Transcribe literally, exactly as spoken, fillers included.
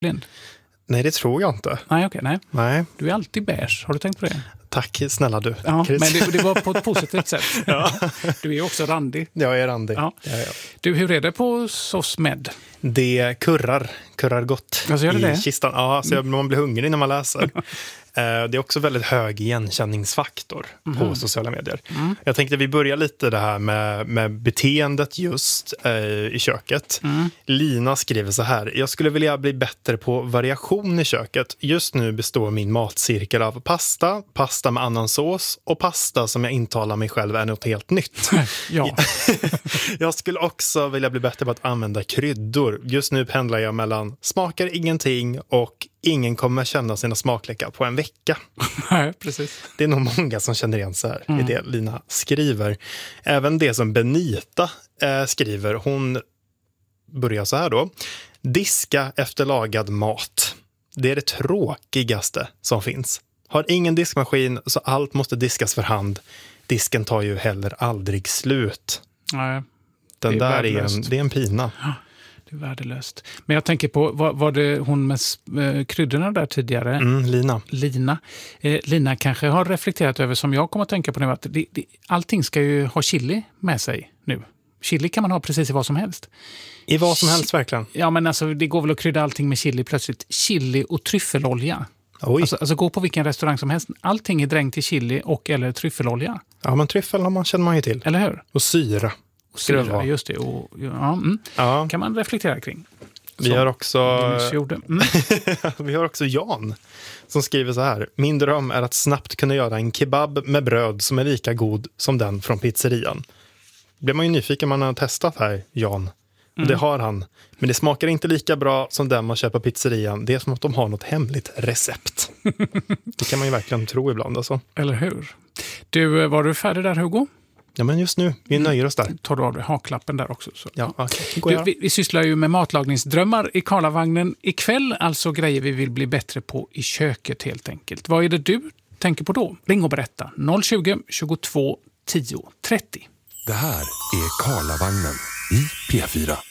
blind? Nej, det tror jag inte. Nej, okej, nej. Nej. Du är alltid beige. Har du tänkt på det? Tack, snälla du. Ja, Chris. men det, det var på ett positivt sätt. Ja. Du är ju också randig. Jag är randig. Ja. Ja, ja. Du, hur är det på S O S Med? Det kurrar, kurrar gott Alltså, gör det i det? kistan. Ja, så jag, man blir hungrig när man läser. Det är också väldigt hög igenkänningsfaktor mm. på sociala medier. Mm. Jag tänkte vi börjar lite det här med, med beteendet just eh, i köket. Mm. Lina skriver så här: jag skulle vilja bli bättre på variation i köket. Just nu består min matcirkel av pasta, pasta med annan sås och pasta som jag intalar mig själv är något helt nytt. Ja. Jag skulle också vilja bli bättre på att använda kryddor. Just nu pendlar jag mellan smakar ingenting och ingen kommer känna sina smaklökar på en vecka. Nej, precis. Det är nog många som känner igen så här Mm. i det Lina skriver. Även det som Benita eh, skriver, hon börjar så här då. Diska efter lagad mat. Det är det tråkigaste som finns. Har ingen diskmaskin så allt måste diskas för hand. Disken tar ju heller aldrig slut. Nej, Den det är där är en, värdelöst. det är en pina. Ja, det är värdelöst. Men jag tänker på, var, var det hon med eh, kryddorna där tidigare? Mm, Lina. Lina. Eh, Lina kanske har reflekterat över, som jag kommer att tänka på nu, att det, det, allting ska ju ha chili med sig nu. Chili kan man ha precis i vad som helst. I vad som helst verkligen. Ja, men alltså det går väl att krydda allting med chili plötsligt. Chili och tryffelolja. Oj. Alltså, alltså gå på vilken restaurang som helst. Allting är dränkt i chili och eller tryffelolja. Ja, men tryffel har man, känner man ju till. Eller hur? Och syra. Och Ska det syra, vara. just det. Och, ja, mm. Ja. Kan man reflektera kring. Vi Så, har också Linus gjorde. Mm. vi har också Jan som skriver så här: min dröm är att snabbt kunna göra en kebab med bröd som är lika god som den från pizzerian. Blir man ju nyfiken man har testat här, Jan. Och Mm. det har han. Men det smakar inte lika bra som den man köper på pizzerian. Det är som att de har något hemligt recept. Det kan man ju verkligen tro ibland alltså. Eller hur? Du, var du färdig där, Hugo? Ja, men just nu, vi nöjer oss där. Tar du av dig haklappen där också? Så. Ja, okay. Du, vi, vi sysslar ju med matlagningsdrömmar i Karlavagnen ikväll. Alltså grejer vi vill bli bättre på i köket helt enkelt. Vad är det du tänker på då? Ring och berätta. noll tjugo, tjugotvå, tio, trettio. Det här är Karlavagnen i P fyra.